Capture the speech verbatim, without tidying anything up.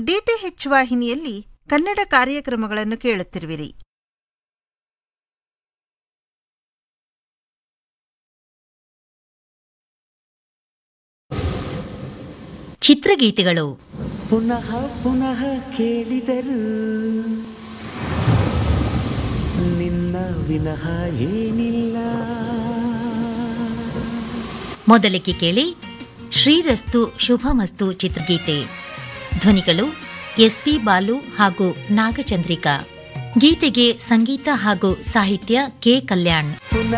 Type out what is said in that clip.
DTH ವಾಹಿನಿಯಲ್ಲಿ ಕನ್ನಡ ಕಾರ್ಯಕ್ರಮಗಳನ್ನು ಕೇಳುತ್ತಿರುವಿರಿ. ಚಿತ್ರಗೀತೆಗಳು ಪುನಃ ಪುನಃ ಕೇಳಿದರು ನಿನ್ನ ವಿನಃ ಏನಿಲ್ಲ. ಮೊದಲಿಗೆ ಕೇಳಿ ಶ್ರೀರಸ್ತು ಶುಭಮಸ್ತು ಚಿತ್ರಗೀತೆ. ಧ್ವನಿಗಳು ಎಸ್ಪಿ ಬಾಲು ಹಾಗೂ ನಾಗಚಂದ್ರಿಕಾ. ಗೀತೆಗೆ ಸಂಗೀತ ಹಾಗೂ ಸಾಹಿತ್ಯ ಕೆ ಕಲ್ಯಾಣ್.